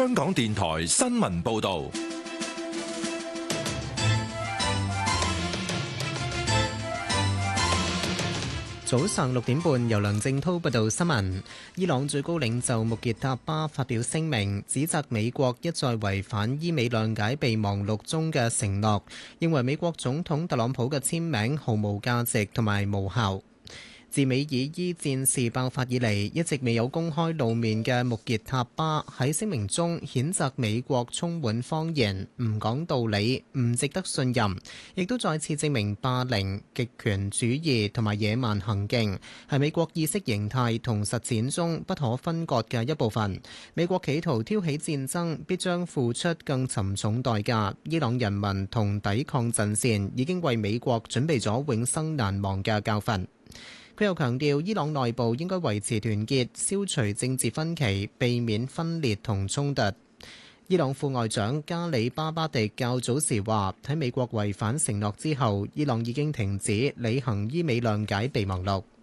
香港電台新聞報道。 早上6點半，由梁正濤報道新聞。伊朗最高領袖穆傑塔巴發表聲明，指責美國一再違反伊美諒解備忘錄中嘅承諾，認為美國總統特朗普嘅簽名毫無價值同埋無效。自美以伊戰事爆發以嚟，一直未有公開露面嘅穆傑塔巴喺聲明中譴責美國充滿謊言、唔講道理、唔值得信任，亦都再次證明霸凌、極權主義同埋野蠻行徑係美國意識形態同實踐中不可分割嘅一部分。美國企圖挑起戰爭，必將付出更沉重代價。伊朗人民同抵抗陣線已經為美國準備咗永生難忘嘅教訓。佢又強調，伊朗內部應該維持團結，消除政治分歧，避免分裂同衝突。伊朗副外長加里巴巴迪較早時話，喺美國違反承諾之後，伊朗已經停止履行伊美諒解備忘錄。